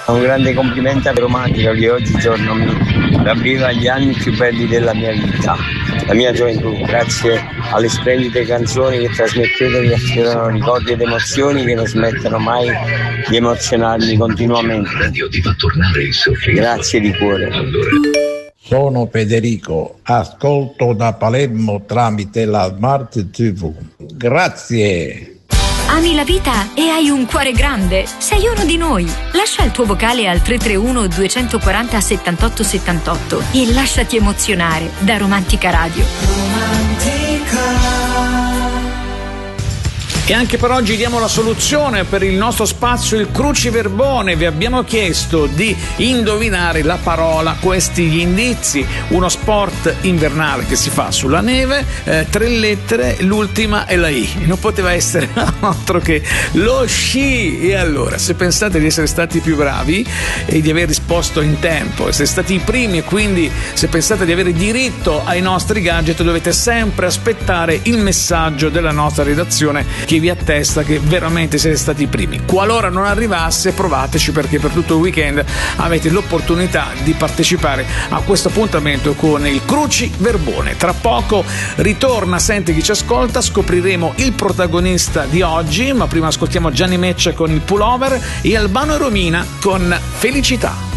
Un grande complimento a Romantica che oggigiorno mi ravviva gli anni più belli della mia vita, la mia gioventù. Grazie alle splendide canzoni che trasmettete, che affiorano ricordi ed emozioni che non smettono mai di emozionarmi continuamente. Grazie di cuore. Sono Federico, ascolto da Palermo tramite la Smart TV. Grazie. Ami la vita e hai un cuore grande? Sei uno di noi. Lascia il tuo vocale al 331 240 78 78 e lasciati emozionare da Romantica Radio. E anche per oggi diamo la soluzione per il nostro spazio, il cruciverbone. Vi abbiamo chiesto di indovinare la parola, questi gli indizi: uno sport invernale che si fa sulla neve, 3 lettere, l'ultima è la I. Non poteva essere altro che lo sci. E allora, se pensate di essere stati più bravi e di aver risposto in tempo, essere stati i primi, e quindi se pensate di avere diritto ai nostri gadget, dovete sempre aspettare il messaggio della nostra redazione che vi attesta che veramente siete stati i primi. Qualora non arrivasse, provateci, perché per tutto il weekend avete l'opportunità di partecipare a questo appuntamento con il cruciverbone. Tra poco ritorna Senti chi ci ascolta, scopriremo il protagonista di oggi, ma prima ascoltiamo Gianni Meccia con il pullover e Albano e Romina con Felicità.